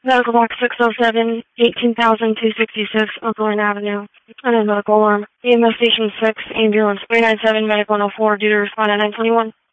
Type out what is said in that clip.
Medical box 607, 18,266, Oakland Avenue. Under medical alarm. EMS station 6, ambulance 397, medical 104, due to respond at 921.